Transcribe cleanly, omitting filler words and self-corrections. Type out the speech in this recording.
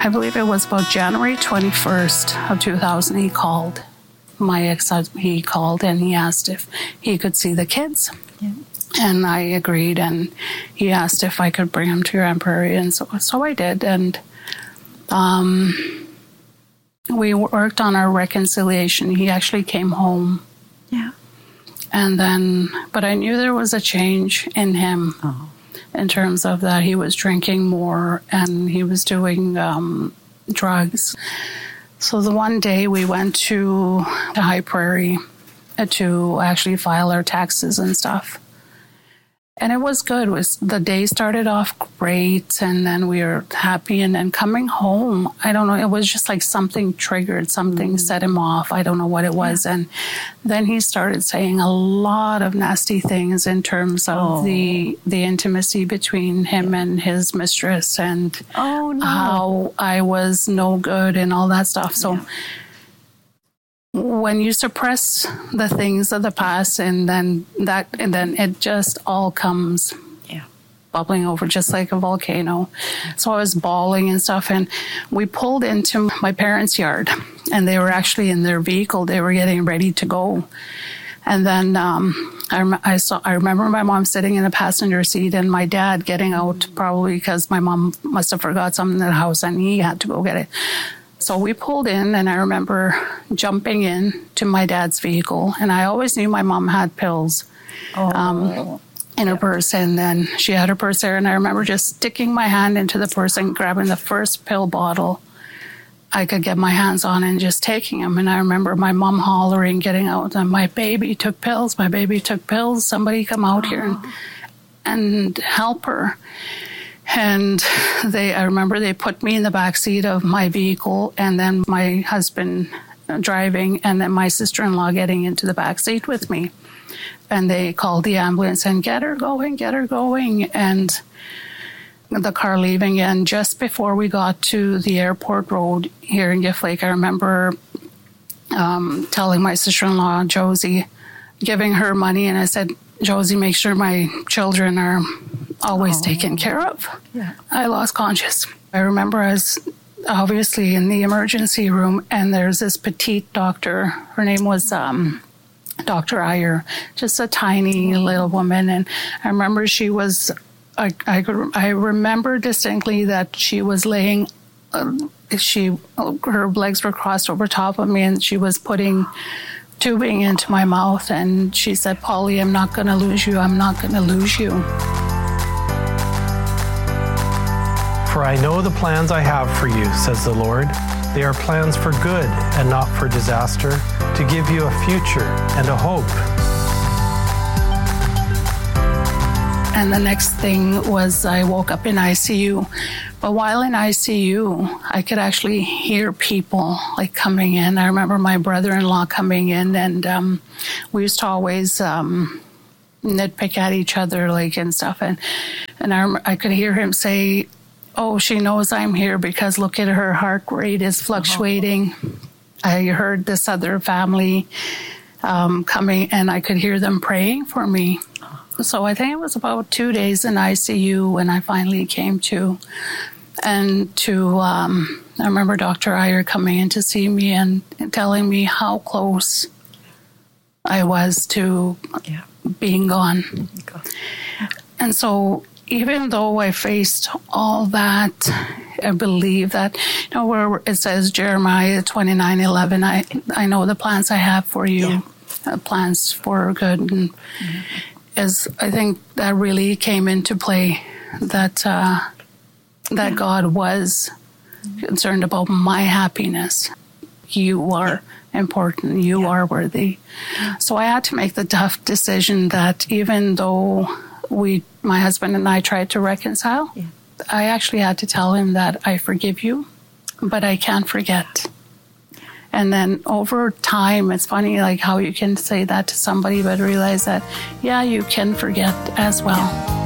I believe it was about January 21st of 2000, he called. My ex-husband, he called and he asked if he could see the kids. Yeah. And I agreed, and he asked if I could bring them to Grand Prairie, and so I did. And we worked on our reconciliation. He actually came home. Yeah. And then, but I knew there was a change in him in terms of that he was drinking more and he was doing drugs. So the one day we went to High Prairie to actually file our taxes and stuff. And it was good. The day started off great, and then we were happy. And then coming home, I don't know, it was just like something triggered, something set him off. I don't know what it was. Yeah. And then he started saying a lot of nasty things in terms of the intimacy between him and his mistress, and how I was no good and all that stuff. So when you suppress the things of the past, and then it just all comes bubbling over just like a volcano. So I was bawling and stuff, and we pulled into my parents' yard, and they were actually in their vehicle. They were getting ready to go. And then I remember my mom sitting in the passenger seat and my dad getting out, probably because my mom must have forgot something in the house and he had to go get it. So we pulled in, and I remember jumping in to my dad's vehicle, and I always knew my mom had pills in her purse, and then she had her purse there, and I remember just sticking my hand into the purse and grabbing the first pill bottle I could get my hands on and just taking them. And I remember my mom hollering, getting out, and my baby took pills, somebody come out here and help her. And I remember they put me in the back seat of my vehicle, and then my husband driving, and then my sister-in-law getting into the back seat with me. And they called the ambulance and get her going. And the car leaving. And just before we got to the airport road here in Gift Lake, I remember telling my sister-in-law, Josie, giving her money. And I said, Josie, make sure my children are always taken care of. Yeah. I lost conscious. I remember I was obviously in the emergency room, and there's this petite doctor. Her name was Dr. Iyer, just a tiny little woman. And I remember she was, I remember distinctly that she was laying, her legs were crossed over top of me, and she was putting tubing into my mouth. And she said, Polly, I'm not going to lose you. I'm not going to lose you. For I know the plans I have for you, says the Lord. They are plans for good and not for disaster, to give you a future and a hope. And the next thing was I woke up in ICU. But while in ICU, I could actually hear people like coming in. I remember my brother-in-law coming in, and we used to always nitpick at each other like and stuff. And I could hear him say, oh, she knows I'm here because look at her heart rate is fluctuating. I heard this other family coming, and I could hear them praying for me. So I think it was about 2 days in ICU when I finally came to. And I remember Dr. Iyer coming in to see me and telling me how close I was to being gone. And so even though I faced all that, I believe that, where it says Jeremiah 29:11, I know the plans I have for you, plans for good. And I think that really came into play, that God was concerned about my happiness. You are important. You are worthy. So I had to make the tough decision that even though my husband and I tried to reconcile, I actually had to tell him that I forgive you, but I can't forget. And then over time, it's funny like how you can say that to somebody, but realize that, you can forget as well.